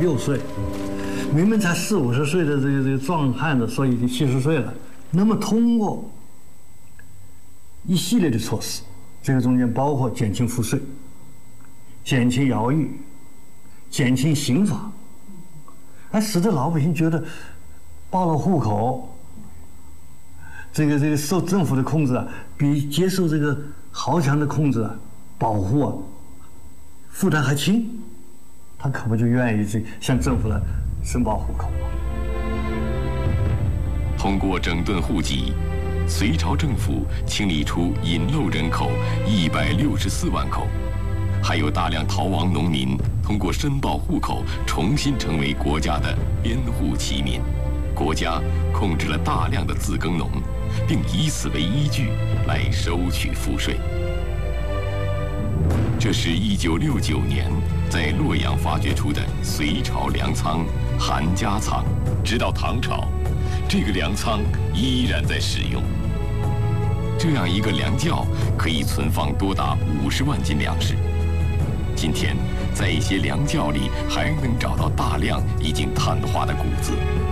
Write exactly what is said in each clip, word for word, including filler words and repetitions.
六岁，明明才四五十岁的这个这个壮汉子，说已经七十岁了。那么通过一系列的措施，这个中间包括减轻赋税、减轻徭役、减轻刑罚，还使得老百姓觉得报了户口，这个这个受政府的控制啊，比接受这个豪强的控制啊、保护啊，负担还轻，他可不就愿意去向政府来申报户口吗？ 通过整顿户籍，隋朝政府清理出隐漏人口一百六十四万口，还有大量逃亡农民通过申报户口重新成为国家的编户齐民。国家控制了大量的自耕农，并以此为依据来收取赋税。这是一九六九年在洛阳发掘出的隋朝粮仓韩家仓，直到唐朝，这个粮仓依然在使用。这样一个粮窖可以存放多达五十万斤粮食。今天，在一些粮窖里还能找到大量已经碳化的谷子。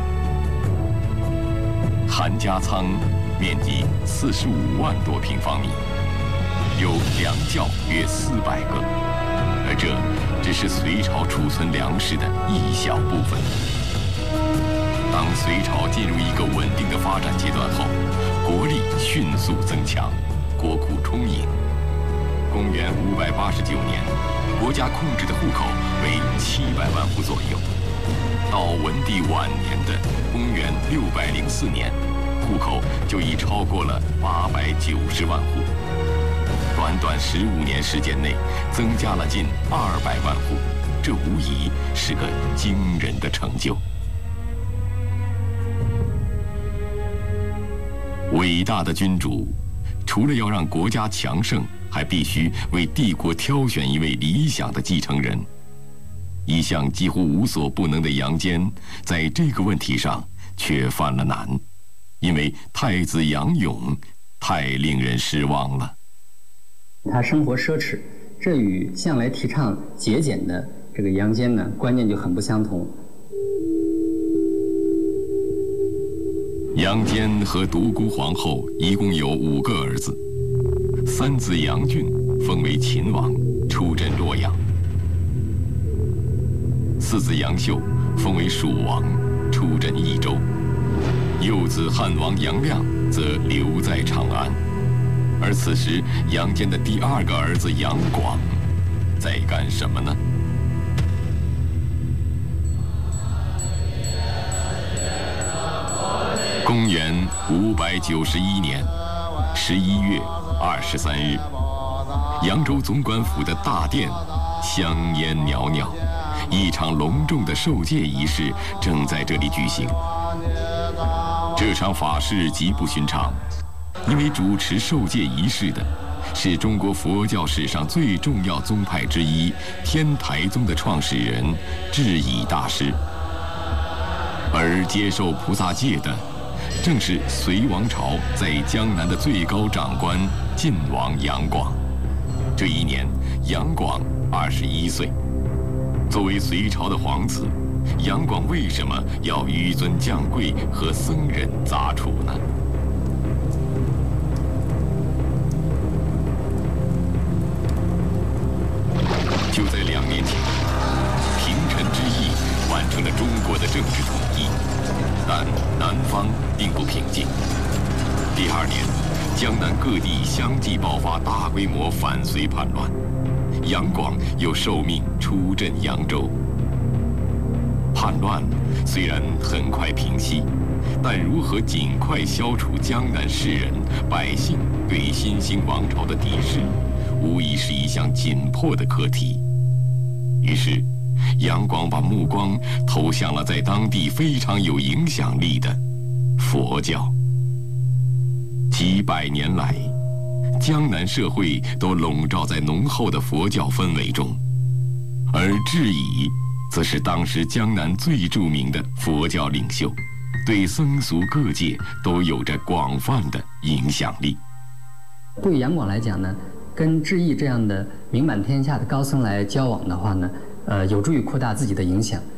韩家仓面积四十五万多平方米，有粮窖约四百个，而这只是隋朝储存粮食的一小部分。当隋朝进入一个稳定的发展阶段后，国力迅速增强，国库充盈。公元五百八十九年，国家控制的户口为七百万户左右。到文帝晚年的公元六百零四年，户口就已超过了八百九十万户。短短十五年时间内，增加了近二百万户，这无疑是个惊人的成就。伟大的君主，除了要让国家强盛，还必须为帝国挑选一位理想的继承人。一向几乎无所不能的杨坚，在这个问题上却犯了难，因为太子杨勇太令人失望了。 他生活奢侈，这与向来提倡节俭的这个杨坚呢，观念就很不相同。 杨坚和独孤皇后一共有五个儿子，三子杨俊封为秦王，出镇洛阳；四子杨秀封为蜀王，出镇益州；幼子汉王杨亮则留在长安。而此时，杨坚的第二个儿子杨广在干什么呢？公元五百九十一年十一月二十三日，扬州总管府的大殿香烟袅袅，一场隆重的受戒仪式正在这里举行。这场法事极不寻常，因为主持受戒仪式的是中国佛教史上最重要宗派之一天台宗的创始人智颐大师，而接受菩萨戒的正是隋王朝在江南的最高长官晋王杨广。这一年，杨广二十一岁。作为隋朝的皇子，杨广为什么要纡尊降贵和僧人杂处呢？就在两年前，平陈之役完成了中国的政治统一，但南方并不平静。第二年，江南各地相继爆发大规模反隋叛乱，杨广又受命出镇扬州。叛乱虽然很快平息，但如何尽快消除江南士人、百姓对新兴王朝的敌视，无疑是一项紧迫的课题。于是，杨广把目光投向了在当地非常有影响力的佛教。几百年来，江南社会都笼罩在浓厚的佛教氛围中，而智颐则是当时江南最著名的佛教领袖，对僧俗各界都有着广泛的影响力。 对杨广来讲呢，跟智颐这样的名满天下的高僧来交往的话呢，呃，有助于扩大自己的影响。